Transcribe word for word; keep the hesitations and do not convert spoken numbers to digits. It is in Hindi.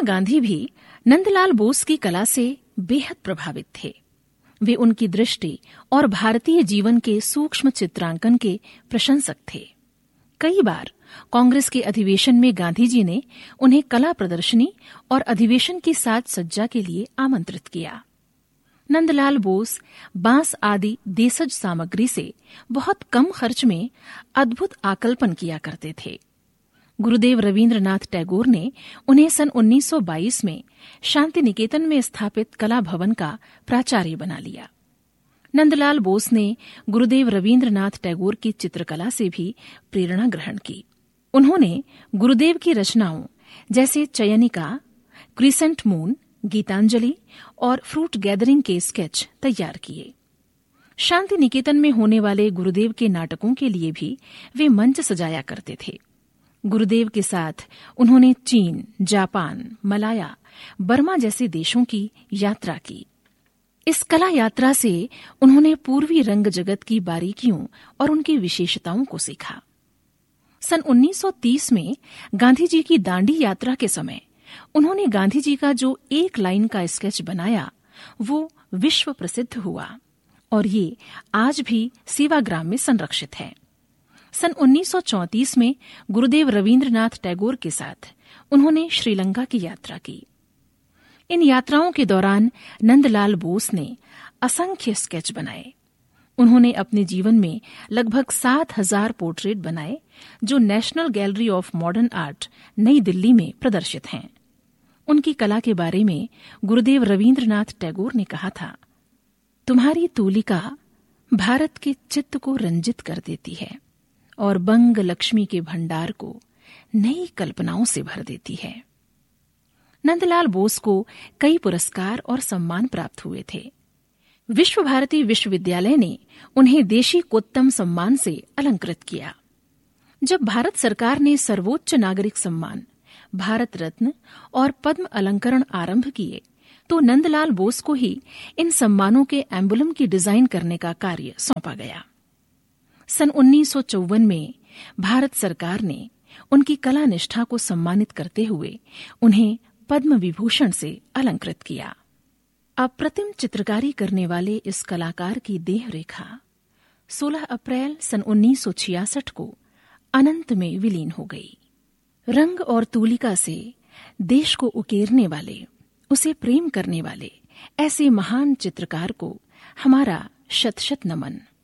गांधी भी नंदलाल बोस की कला से बेहद प्रभावित थे। वे उनकी दृष्टि और भारतीय जीवन के सूक्ष्म चित्रांकन के प्रशंसक थे। कई बार कांग्रेस के अधिवेशन में गांधी जी ने उन्हें कला प्रदर्शनी और अधिवेशन की साज सज्जा के लिए आमंत्रित किया। नंदलाल बोस बांस आदि देशज सामग्री से बहुत कम खर्च में अद्भुत आकल्पन किया करते थे। गुरुदेव रवींद्रनाथ टैगोर ने उन्हें सन उन्नीस सौ बाईस में शांति निकेतन में स्थापित कला भवन का प्राचार्य बना लिया। नंदलाल बोस ने गुरुदेव रवींद्रनाथ टैगोर की चित्रकला से भी प्रेरणा ग्रहण की। उन्होंने गुरुदेव की रचनाओं जैसे चयनिका, क्रिसेंट मून, गीतांजलि और फ्रूट गैदरिंग के स्केच तैयार किए। शांति निकेतन में होने वाले गुरुदेव के नाटकों के लिए भी वे मंच सजाया करते थे। गुरुदेव के साथ उन्होंने चीन, जापान, मलाया, बर्मा जैसे देशों की यात्रा की। इस कला यात्रा से उन्होंने पूर्वी रंग जगत की बारीकियों और उनकी विशेषताओं को सीखा। सन उन्नीस सौ तीस में गांधी जी की दांडी यात्रा के समय उन्होंने गांधी जी का जो एक लाइन का स्केच बनाया वो विश्व प्रसिद्ध हुआ और ये आज भी सेवाग्राम में संरक्षित है। सन उन्नीस सौ चौंतीस में गुरुदेव रवींद्रनाथ टैगोर के साथ उन्होंने श्रीलंका की यात्रा की। इन यात्राओं के दौरान नंदलाल बोस ने असंख्य स्केच बनाए। उन्होंने अपने जीवन में लगभग सात हजार पोर्ट्रेट बनाए जो national gallery of modern art नई दिल्ली में प्रदर्शित हैं। उनकी कला के बारे में गुरुदेव रवींद्रनाथ टैगोर ने कहा था, तुम्हारी तूलिका भारत के चित्त को रंजित कर देती है और बंग लक्ष्मी के भंडार को नई कल्पनाओं से भर देती है। नंदलाल बोस को कई पुरस्कार और सम्मान प्राप्त हुए थे। विश्व भारती विश्वविद्यालय ने उन्हें देशीकोत्तम सम्मान से अलंकृत किया। जब भारत सरकार ने सर्वोच्च नागरिक सम्मान भारत रत्न और पद्म अलंकरण आरंभ किए तो नंदलाल बोस को ही इन सम्मानों के एम्बुलम की डिजाइन करने का कार्य सौंपा गया। सन उन्नीस सौ चौवन में भारत सरकार ने उनकी कला निष्ठा को सम्मानित करते हुए उन्हें पद्म विभूषण से अलंकृत किया। अप्रतिम चित्रकारी करने वाले इस कलाकार की देह रेखा सोलह अप्रैल सन उन्नीस सौ छियासठ को अनंत में विलीन हो गई। रंग और तूलिका से देश को उकेरने वाले, उसे प्रेम करने वाले ऐसे महान चित्रकार को हमारा शत शत नमन।